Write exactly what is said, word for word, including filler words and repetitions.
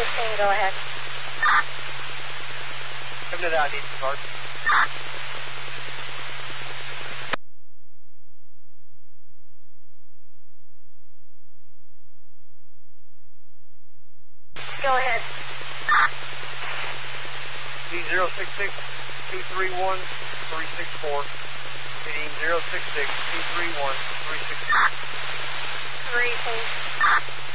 eighteen, go ahead. Come to that, I need some cards. Go ahead. D zero six six two three one three six four. Repeating zero six six two three one three six four. Three, please.